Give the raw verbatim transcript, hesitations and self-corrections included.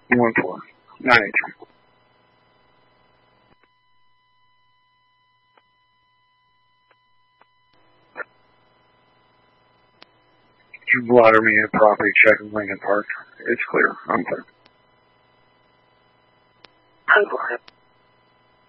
One four nine eight three. You blotter me a property check in Lincoln Park. It's clear. I'm clear. ten four.